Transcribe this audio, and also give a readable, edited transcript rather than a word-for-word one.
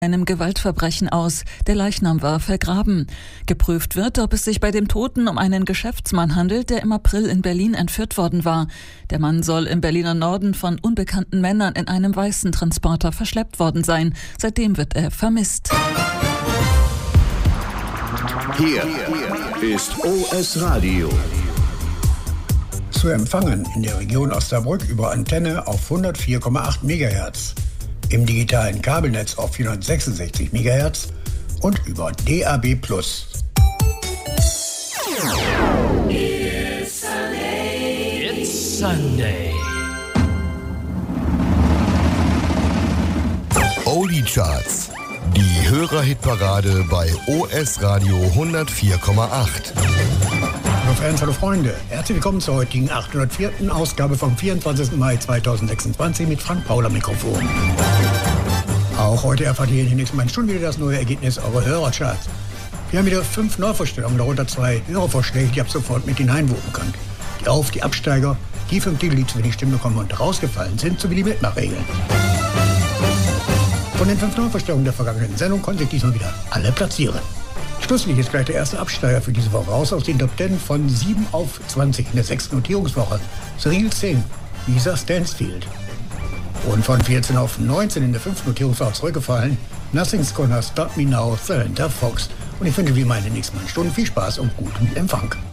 einem Gewaltverbrechen aus. Der Leichnam war vergraben. Geprüft wird, ob es sich bei dem Toten um einen Geschäftsmann handelt, der im April in Berlin entführt worden war. Der Mann soll im Berliner Norden von unbekannten Männern in einem weißen Transporter verschleppt worden sein. Seitdem wird er vermisst. Hier ist OS Radio. Zu empfangen in der Region Osnabrück über Antenne auf 104,8 MHz, im digitalen Kabelnetz auf 466 MHz und über DAB+. It's Sunday. It's Sunday. Oldie Charts. Die Hörerhitparade bei OS Radio 104,8. Hallo Fans, hallo Freunde. Herzlich willkommen zur heutigen 804. Ausgabe vom 24. Mai 2026 mit Frank Paul am Mikrofon. Auch heute erfahrt ihr in den nächsten beiden Stunden wieder das neue Ergebnis eurer Hörercharts. Wir haben wieder 5 Neuvorstellungen, darunter 2 Hörervorschläge, die ihr ab sofort mit hineinwogen könnt. Die Absteiger, die 5 Titel, die zu wenig Stimmen bekommen und rausgefallen sind, sowie die Mitmachregeln. Von den 5 Neuvorstellungen der vergangenen Sendung konnte ich diesmal wieder alle platzieren. Schlusslich ist gleich der erste Absteiger für diese Woche raus aus den Top 10 von 7 auf 20 in der 6. Notierungswoche. Cyril Singh, Lisa Stansfield. Und von 14 auf 19 in der 5. Notierungswoche zurückgefallen, Nothing's Gonna Stop Me Now, Samantha Fox. Und ich wünsche wie immer in den nächsten Stunden viel Spaß und guten Empfang.